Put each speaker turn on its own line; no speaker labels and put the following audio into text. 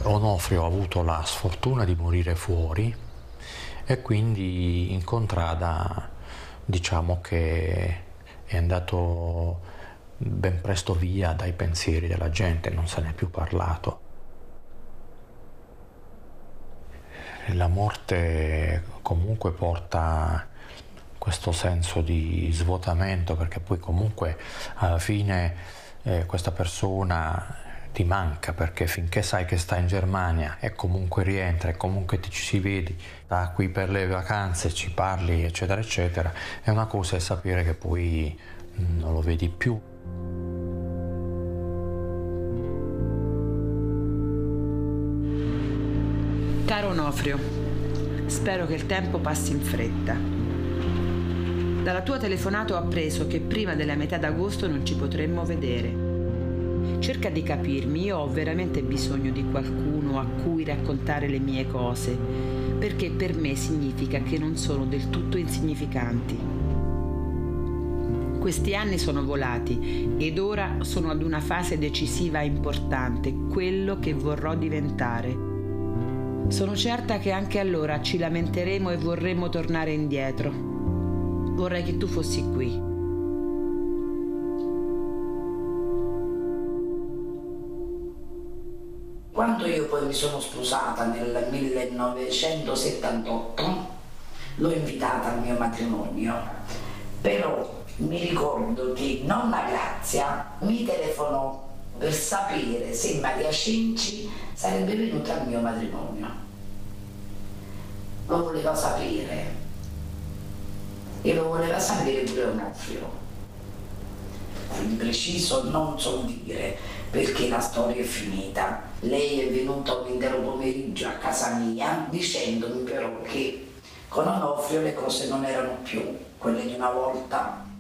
Onofrio ha avuto la sfortuna di morire fuori e quindi in contrada diciamo che è andato ben presto via dai pensieri della gente, non se n'è più parlato. La morte comunque porta questo senso di svuotamento, perché poi comunque alla fine questa persona ti manca, perché finché sai che sta in Germania e comunque rientra e comunque ci si vedi, sta qui per le vacanze, ci parli eccetera eccetera, è una cosa è sapere che poi non lo vedi più.
Caro Onofrio, spero che il tempo passi in fretta. Dalla tua telefonata ho appreso che prima della metà d'agosto non ci potremmo vedere. Cerca di capirmi, io ho veramente bisogno di qualcuno a cui raccontare le mie cose, perché per me significa che non sono del tutto insignificanti. Questi anni sono volati ed ora sono ad una fase decisiva e importante, quello che vorrò diventare. Sono certa che anche allora ci lamenteremo e vorremmo tornare indietro. Vorrei che tu fossi qui.
Quando io poi mi sono sposata nel 1978, l'ho invitata al mio matrimonio, però mi ricordo che nonna Grazia mi telefonò per sapere se Maria Cenci sarebbe venuta al mio matrimonio. Lo voleva sapere e lo voleva sapere pure Onofrio. Di preciso non so dire, perché la storia è finita. Lei è venuta un intero pomeriggio a casa mia dicendomi però che con Onofrio le cose non erano più quelle di una volta.